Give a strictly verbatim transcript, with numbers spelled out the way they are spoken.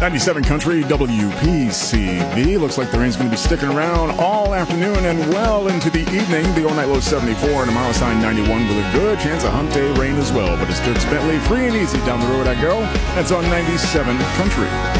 ninety-seven Country W P C V. Looks like the rain's going to be sticking around all afternoon and well into the evening. The overnight low seventy-four and a mile sign ninety-one with a good chance of hump day rain as well. But it's Dierks Bentley, free and easy down the road I go. That's on ninety-seven Country.